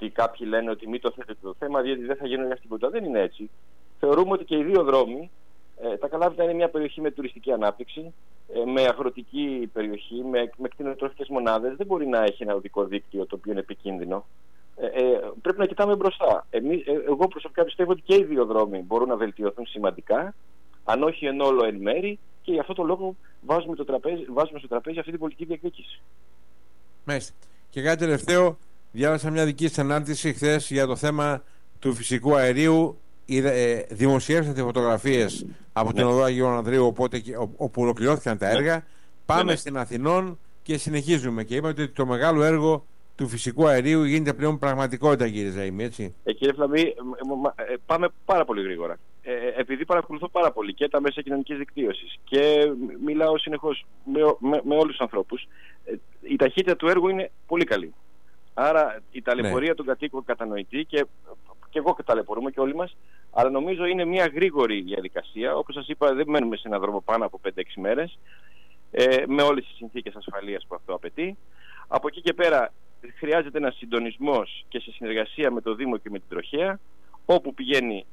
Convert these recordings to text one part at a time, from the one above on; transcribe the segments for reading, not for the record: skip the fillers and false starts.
γιατί κάποιοι λένε ότι μην το θέτετε το θέμα, διότι δεν θα γίνουν για τίποτα. Δεν είναι έτσι. Θεωρούμε ότι και οι δύο δρόμοι, τα Καλάβρητα είναι μια περιοχή με τουριστική ανάπτυξη, με αγροτική περιοχή, με κτηνοτροφικές μονάδες. Δεν μπορεί να έχει ένα οδικό δίκτυο το οποίο είναι επικίνδυνο. Πρέπει να κοιτάμε μπροστά. Εγώ προσωπικά πιστεύω ότι και οι δύο δρόμοι μπορούν να βελτιωθούν σημαντικά, αν όχι εν όλο εν μέρη, και γι' αυτό το λόγο βάζουμε στο τραπέζι αυτή την πολιτική διεκδίκηση. Μάλιστα. Και κάτι τελευταίο, διάβασα μια δική σας ανάρτηση χθες για το θέμα του φυσικού αερίου. Δημοσιεύσατε φωτογραφίες από την οδό Αγίου Ανδρείου, όπου ολοκληρώθηκαν τα έργα. Πάμε στην Αθηνών και συνεχίζουμε. Και είπατε ότι το μεγάλο έργο του φυσικού αερίου γίνεται πλέον πραγματικότητα, κύριε Ζαΐμη, έτσι? Κύριε Φλαμή, πάμε πάρα πολύ γρήγορα. Επειδή παρακολουθώ πάρα πολύ και τα μέσα κοινωνικής δικτύωσης και μιλάω συνεχώς με όλους τους ανθρώπους, η ταχύτητα του έργου είναι πολύ καλή. Άρα η ταλαιπωρία των κατοίκων κατανοητή, και εγώ ταλαιπωρούμε και όλοι μας, αλλά νομίζω είναι μια γρήγορη διαδικασία. Όπως σας είπα, δεν μένουμε σε έναν δρόμο πάνω από 5-6 μέρες, με όλες τις συνθήκες ασφαλείας που αυτό απαιτεί. Από εκεί και πέρα χρειάζεται ένας συντονισμός και σε συνεργασία με το Δήμο και με την Τροχέα, όπου πηγαίνει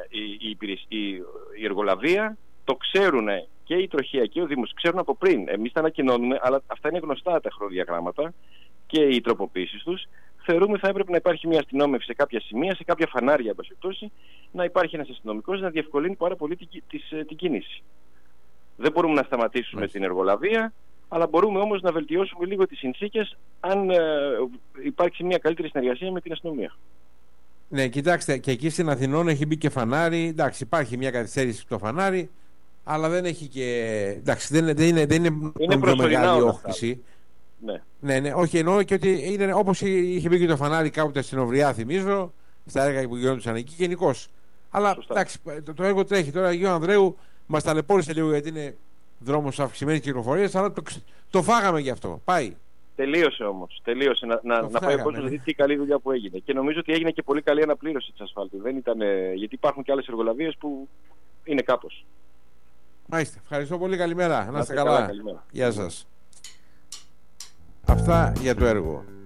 η εργολαβία. Το ξέρουν και η Τροχέα και ο Δήμος, ξέρουν από πριν. Εμείς τα ανακοινώνουμε, αλλά αυτά είναι γνωστά τα χρονοδιαγράμματα και οι τροποποίησεις τους. Θεωρούμε θα έπρεπε να υπάρχει μια αστυνόμευση σε κάποια σημεία, σε κάποια φανάρια, να υπάρχει ένας αστυνομικός να διευκολύνει πάρα πολύ την κίνηση. Δεν μπορούμε να σταματήσουμε την εργολαβία, αλλά μπορούμε όμως να βελτιώσουμε λίγο τις συνθήκες αν υπάρξει μια καλύτερη συνεργασία με την αστυνομία. Ναι, κοιτάξτε, και εκεί στην Αθηνών έχει μπει και φανάρι. Εντάξει, υπάρχει μια καθυστέρηση στο φανάρι, αλλά δεν έχει και. Εντάξει, δεν είναι μεγάλη όχθηση. Ναι, όχι, εννοώ και ότι είναι όπως είχε μπει και το φανάρι κάποτε στην Οβριά, θυμίζω, στα έργα που γινόντουσαν εκεί γενικώς. Αλλά εντάξει, το έργο τρέχει τώρα. Αγίου Ανδρέου μας ταλαιπώρησε λίγο, γιατί είναι δρόμος αυξημένης κυκλοφορίας, αλλά το φάγαμε γι' αυτό. Πάει. Τελείωσε όμως. Τελείωσε. Να πάει ο κόσμος να δει τι καλή δουλειά που έγινε. Και νομίζω ότι έγινε και πολύ καλή αναπλήρωση της ασφάλτου. Δεν ήταν, γιατί υπάρχουν και άλλες εργολαβίες που είναι κάπως. Μάλιστα. Ευχαριστώ πολύ. Καλημέρα. Να είστε καλά. Γεια σας. Αυτά για το έργο.